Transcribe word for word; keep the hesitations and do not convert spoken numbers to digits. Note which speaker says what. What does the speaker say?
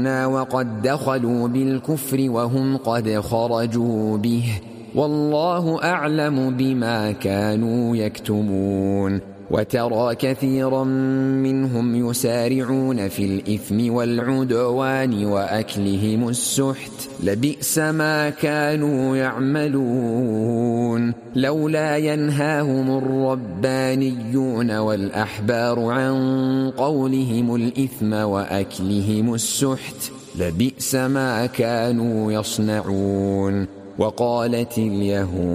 Speaker 1: يسارعون وقد دخلوا بالكفر وهم قد خرجوا به والله أعلم بما كانوا يكتمون. وترى كثيرا منهم يسارعون في الإثم والعدوان وأكلهم السحت لبئس ما كانوا يعملون. لولا ينهاهم الربانيون والأحبار عن قولهم الإثم وأكلهم السحت لبئس ما كانوا يصنعون. وقالت اليهود